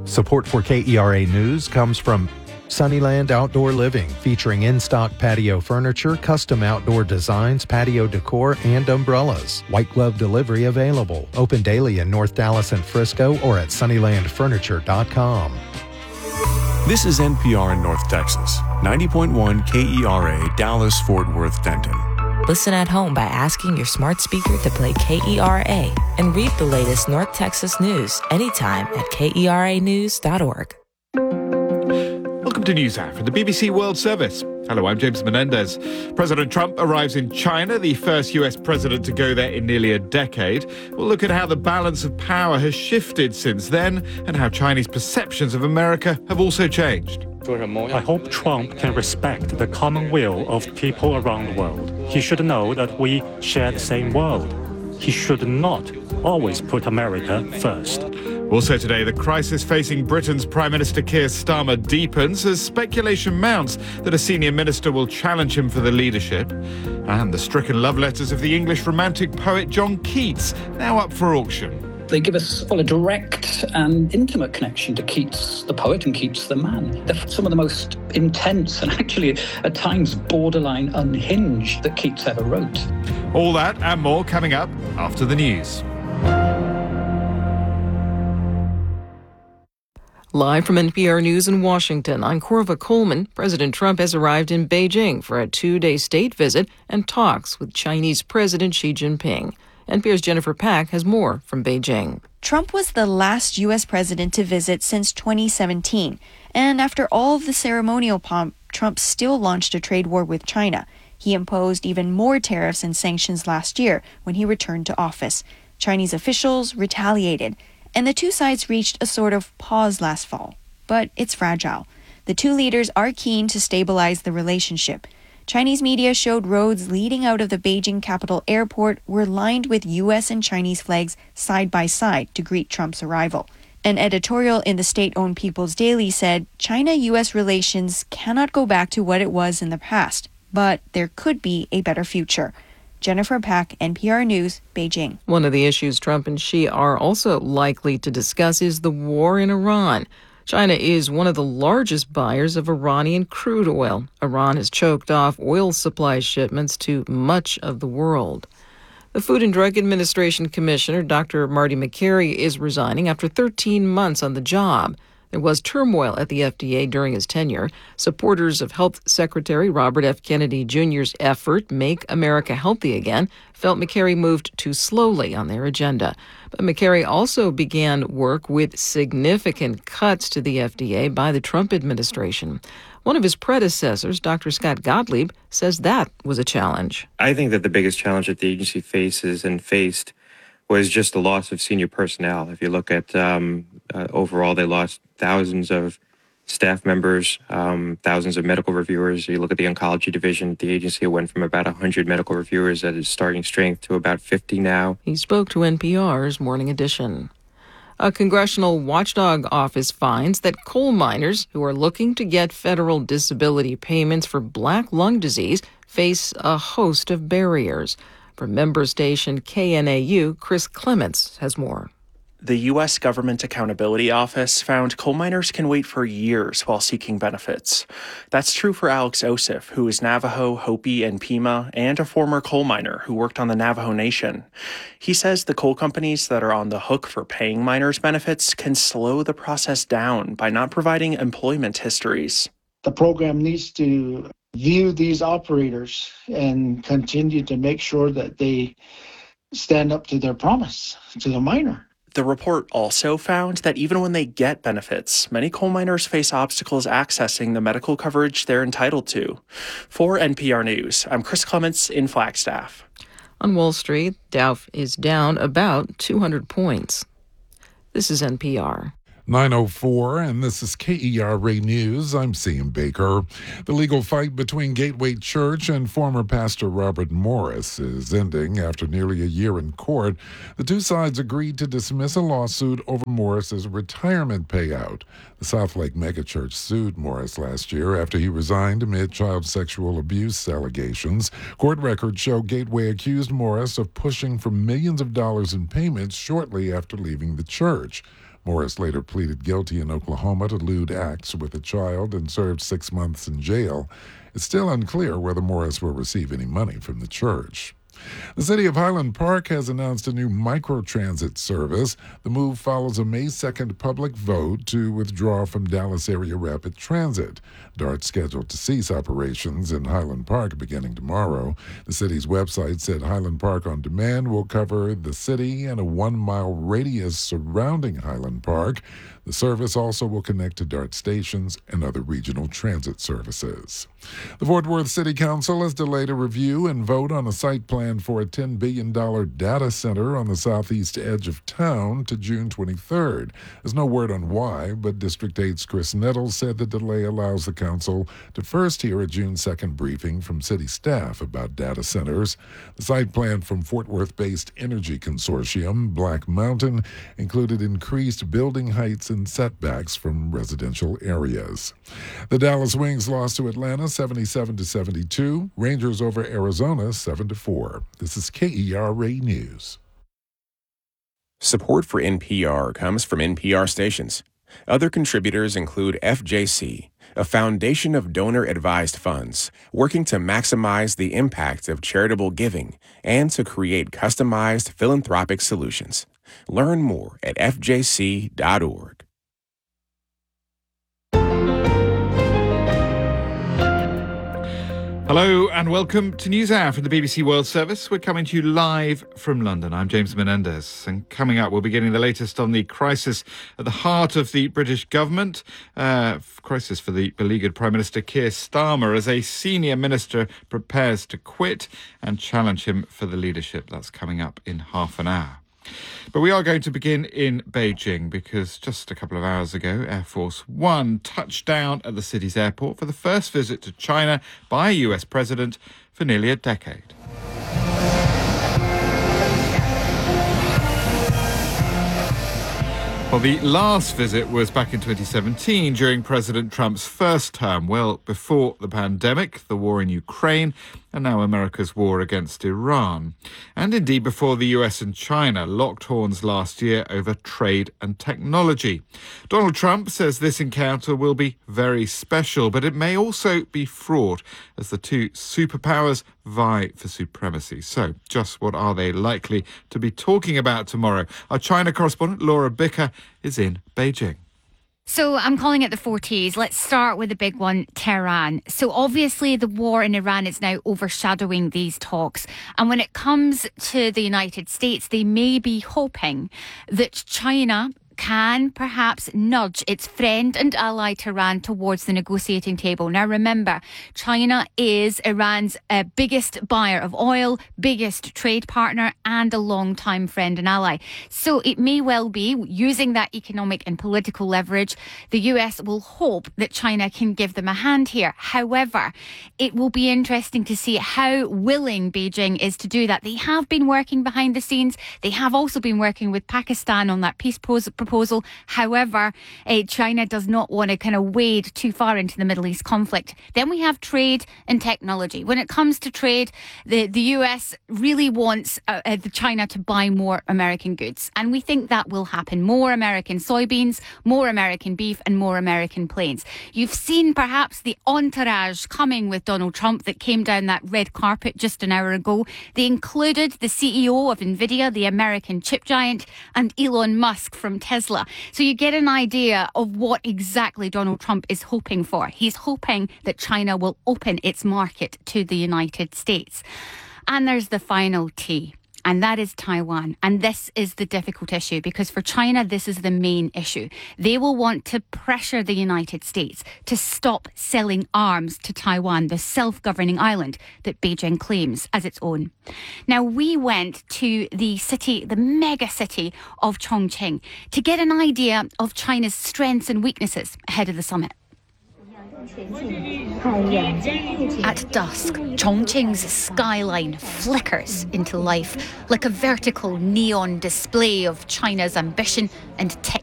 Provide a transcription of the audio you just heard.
Support for KERA News comes from Sunnyland Outdoor Living, featuring in-stock patio furniture, custom outdoor designs, patio decor, and umbrellas. White glove delivery available. Open daily in North Dallas and Frisco or at sunnylandfurniture.com. This is NPR in North Texas, 90.1 KERA, Dallas-Fort Worth, Denton. Listen at home by asking your smart speaker to play KERA and read the latest North Texas news anytime at KERAnews.org. Welcome to NewsHour from the BBC World Service. Hello, I'm James Menendez. President Trump arrives in China, the first US president to go there in nearly a decade. We'll look at how the balance of power has shifted since then and how Chinese perceptions of America have also changed. I hope Trump can respect the common will of people around the world. He should know that we share the same world. He should not always put America first. Also today, the crisis facing Britain's Prime Minister Keir Starmer deepens as speculation mounts that a senior minister will challenge him for the leadership. And the stricken love letters of the English romantic poet John Keats, now up for auction. They give us a direct and intimate connection to Keats, the poet, and Keats, the man. They're some of the most intense and actually at times borderline unhinged that Keats ever wrote. All that and more coming up after the news. Live from NPR News in Washington, I'm Corva Coleman. President Trump has arrived in Beijing for a 2-day state visit and talks with Chinese President Xi Jinping. NPR's Jennifer Pack has more from Beijing. Trump was the last U.S. president to visit since 2017. And after all of the ceremonial pomp, Trump still launched a trade war with China. He imposed even more tariffs and sanctions last year when he returned to office. Chinese officials retaliated, and the two sides reached a sort of pause last fall. But it's fragile. The two leaders are keen to stabilize the relationship. Chinese media showed roads leading out of the Beijing Capital Airport were lined with U.S. and Chinese flags side by side to greet Trump's arrival. An editorial in the state-owned People's Daily said China-U.S. relations cannot go back to what it was in the past, but there could be a better future. Jennifer Pack, NPR News, Beijing. One of the issues Trump and Xi are also likely to discuss is the war in Iran. China is one of the largest buyers of Iranian crude oil. Iran has choked off oil supply shipments to much of the world. The Food and Drug Administration Commissioner, Dr. Marty Makary, is resigning after 13 months on the job. There was turmoil at the FDA during his tenure. Supporters of Health Secretary Robert F. Kennedy Jr.'s effort, Make America Healthy Again, felt Makary moved too slowly on their agenda. But Makary also began work with significant cuts to the FDA by the Trump administration. One of his predecessors, Dr. Scott Gottlieb, says that was a challenge. I think that the biggest challenge that the agency faces and faced was just the loss of senior personnel. If you look at overall, they lost thousands of staff members, thousands of medical reviewers. You look at the oncology division at the agency, it went from about 100 medical reviewers at its starting strength to about 50 now. He spoke to NPR's Morning Edition. A congressional watchdog office finds that coal miners who are looking to get federal disability payments for black lung disease face a host of barriers. From member station KNAU, Chris Clements has more. The U.S. Government Accountability Office found coal miners can wait for years while seeking benefits. That's true for Alex Osif, who is Navajo, Hopi, and Pima, and a former coal miner who worked on the Navajo Nation. He says the coal companies that are on the hook for paying miners benefits can slow the process down by not providing employment histories. The program needs to view these operators and continue to make sure that they stand up to their promise to the miner. The report also found that even when they get benefits, many coal miners face obstacles accessing the medical coverage they're entitled to. For NPR News, I'm Chris Clements in Flagstaff. On Wall Street, Dow is down about 200 points. This is NPR. 9:04, and this is KERA News. I'm Sam Baker. The legal fight between Gateway Church and former pastor Robert Morris is ending after nearly a year in court. The two sides agreed to dismiss a lawsuit over Morris's retirement payout. The Southlake megachurch sued Morris last year after he resigned amid child sexual abuse allegations. Court records show Gateway accused Morris of pushing for millions of dollars in payments shortly after leaving the church. Morris later pleaded guilty in Oklahoma to lewd acts with a child and served 6 months in jail. It's still unclear whether Morris will receive any money from the church. The city of Highland Park has announced a new microtransit service. The move follows a May 2nd public vote to withdraw from Dallas Area Rapid Transit. DART's scheduled to cease operations in Highland Park beginning tomorrow. The city's website said Highland Park On Demand will cover the city and a 1-mile radius surrounding Highland Park. The service also will connect to DART stations and other regional transit services. The Fort Worth City Council has delayed a review and vote on a site plan for a $10 billion data center on the southeast edge of town to June 23rd. There's no word on why, but District 8's Chris Nettles said the delay allows the council to first hear a June 2nd briefing from city staff about data centers. The site plan from Fort Worth-based energy consortium, Black Mountain, included increased building heights and setbacks from residential areas. The Dallas Wings lost to Atlanta 77-72. Rangers over Arizona 7-4. This is KERA News. Support for NPR comes from NPR stations. Other contributors include FJC, a foundation of donor-advised funds working to maximize the impact of charitable giving and to create customized philanthropic solutions. Learn more at fjc.org. Hello and welcome to NewsHour from the BBC World Service. We're coming to you live from London. I'm James Menendez. And coming up, we'll be getting the latest on the crisis at the heart of the British government. Crisis for the beleaguered Prime Minister Keir Starmer as a senior minister prepares to quit and challenge him for the leadership. That's coming up in half an hour. But we are going to begin in Beijing because just a couple of hours ago, Air Force One touched down at the city's airport for the first visit to China by a US president for nearly a decade. Well, the last visit was back in 2017 during President Trump's first term, well before the pandemic, the war in Ukraine, and now America's war against Iran. And indeed before the US and China locked horns last year over trade and technology. Donald Trump says this encounter will be very special, but it may also be fraught as the two superpowers vie for supremacy. So just what are they likely to be talking about tomorrow? Our China correspondent Laura Bicker is in Beijing. So I'm calling it the 4 Ts. Let's start with the big one, Tehran. So obviously the war in Iran is now overshadowing these talks. And when it comes to the United States, they may be hoping that China can perhaps nudge its friend and ally Tehran towards the negotiating table. Now remember, China is Iran's biggest buyer of oil, biggest trade partner and a long-time friend and ally. So it may well be, using that economic and political leverage, the US will hope that China can give them a hand here. However, it will be interesting to see how willing Beijing is to do that. They have been working behind the scenes. They have also been working with Pakistan on that peace proposal. However, China does not want to kind of wade too far into the Middle East conflict. Then we have trade and technology. When it comes to trade, the US really wants China to buy more American goods. And we think that will happen. More American soybeans, more American beef and more American planes. You've seen perhaps the entourage coming with Donald Trump that came down that red carpet just an hour ago. They included the CEO of NVIDIA, the American chip giant, and Elon Musk from Tesla. So you get an idea of what exactly Donald Trump is hoping for. He's hoping that China will open its market to the United States. And there's the final T, and that is Taiwan. And this is the difficult issue because for China, this is the main issue. They will want to pressure the United States to stop selling arms to Taiwan, the self-governing island that Beijing claims as its own. Now, we went to the city, the mega city of Chongqing to get an idea of China's strengths and weaknesses ahead of the summit. At dusk, Chongqing's skyline flickers into life like a vertical neon display of China's ambition and technology.